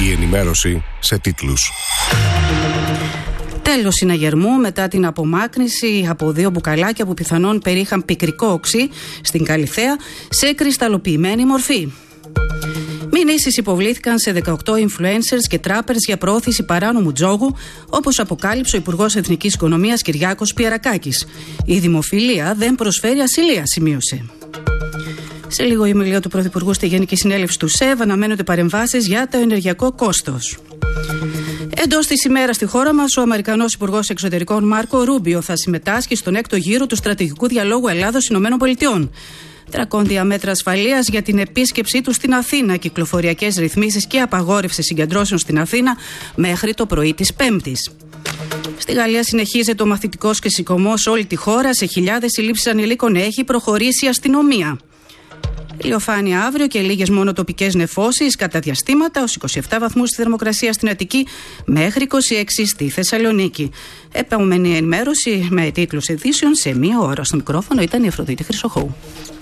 Η ενημέρωση σε τίτλους. Τέλος συναγερμού μετά την απομάκρυνση από 2 μπουκαλάκια που πιθανόν περίχαν πικρικό οξύ στην Καλιθέα σε κρυσταλλοποιημένη μορφή. Μηνύσεις υποβλήθηκαν σε 18 influencers και trappers για προώθηση παράνομου τζόγου, όπως αποκάλυψε ο Υπουργός Εθνικής Οικονομίας Κυριάκος Πιερακάκης. Η δημοφιλία δεν προσφέρει ασυλία, σημείωσε. Σε λίγο η ομιλία του Πρωθυπουργού στη Γενική Συνέλευση του ΣΕΒ αναμένονται παρεμβάσεις για το ενεργειακό κόστος. Εντός της ημέρας στη χώρα μας, ο Αμερικανός Υπουργός Εξωτερικών Μάρκο Ρούμπιο θα συμμετάσχει στον 6ο γύρο του στρατηγικού διαλόγου Ελλάδος-ΗΠΑ. Δρακόντια μέτρα ασφαλείας για την επίσκεψή του στην Αθήνα, κυκλοφοριακές ρυθμίσεις και απαγόρευση συγκεντρώσεων στην Αθήνα μέχρι το πρωί της Πέμπτης. Στη Γαλλία συνεχίζεται ο μαθητικός ξεσηκωμός σε όλη τη χώρα. Σε χιλιάδες συλλήψεις ανηλίκων έχει προχωρήσει η αστυνομία. Ηλιοφάνεια αύριο και λίγες μόνο τοπικές νεφώσεις κατά διαστήματα, ως 27 βαθμούς στη θερμοκρασία στην Αττική μέχρι 26 στη Θεσσαλονίκη. Επόμενη ενημέρωση με τίτλους ειδήσεων σε 1 ώρα. Στο μικρόφωνο ήταν η Αφροδίτη Χρυσοχώου.